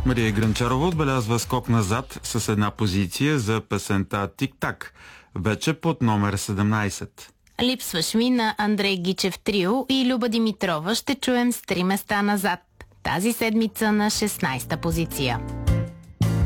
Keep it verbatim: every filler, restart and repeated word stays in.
Мария Гранчарова отбелязва скок назад с една позиция за песента «Тик-так», вече под номер седемнайсет. Липсваш ми на Андрей Гичев трио и Люба Димитрова ще чуем с три места назад. Тази седмица на шестнайсета позиция.